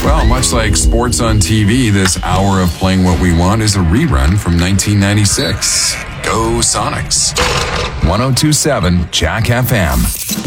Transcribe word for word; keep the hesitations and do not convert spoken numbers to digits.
Well, much like sports on T V, this hour of Playing What We Want is a rerun from nineteen ninety-six. Go Sonics. ten twenty-seven Jack F M.